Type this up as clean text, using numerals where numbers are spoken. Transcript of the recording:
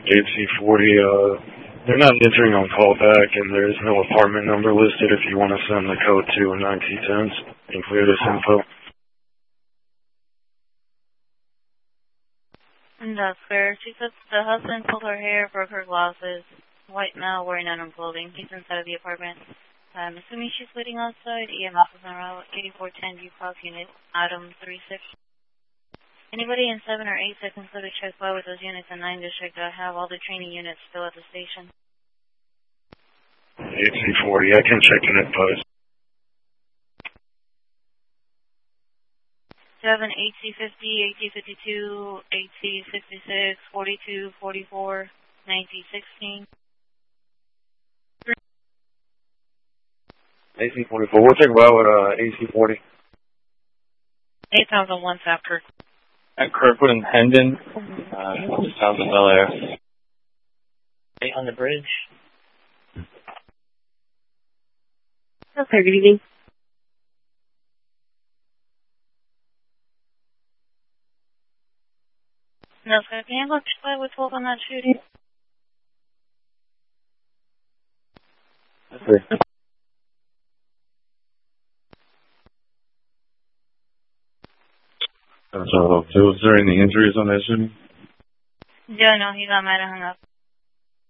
AC40, they're not answering on callback, and there's no apartment number listed if you want to send the code to 1910s and clear this info. That's fair. She says the husband pulled her hair, broke her glasses. White male wearing unknown clothing. He's inside of the apartment. I'm assuming she's waiting outside. EMF is on route 8410 Bucross unit, item 36. Anybody in 7 or 8 seconds to check by with those units in 9 district that have all the training units still at the station. AC40, I can check unit post. 7, AC50, AC52, AC66, 42, 44, 1916. AC44, we'll check by with AC40. 8001 South Kirk. At Kirkwood and Hendon, south of Bel Air. 8 on the bridge. Okay, good evening. No, sir, can you look with 12 on that shooting? Yes, sir. So, was there any injuries on that shooting? Yeah, no, he got mad and hung up.